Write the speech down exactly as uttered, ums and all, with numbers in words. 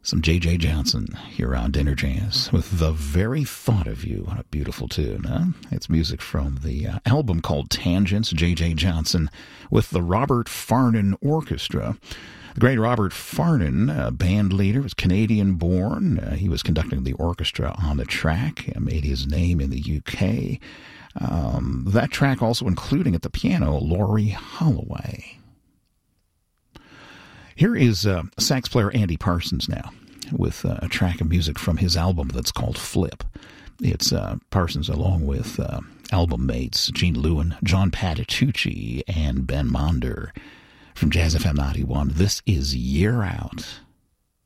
Some J J Johnson here on Dinner Jazz with The Very Thought of You. What a beautiful tune, huh? It's music from the uh, album called Tangents, J J Johnson with the Robert Farnon Orchestra. The great Robert Farnon, uh, band leader, was Canadian-born. Uh, he was conducting the orchestra on the track, uh, made his name in the U K. Um, that track also including at the piano Laurie Holloway. Here is uh, sax player Andy Parsons now with uh, a track of music from his album that's called Flip. It's uh, Parsons along with uh, album mates Gene Lewin, John Patitucci, and Ben Monder from Jazz F M ninety-one. This is Year Out.